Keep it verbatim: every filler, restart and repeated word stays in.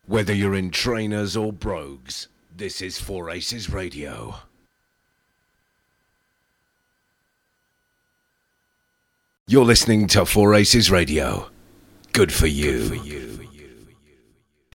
Whether you're in trainers or brogues, this is Four Aces Radio. You're listening to Four Aces Radio. Good for you. Good for you.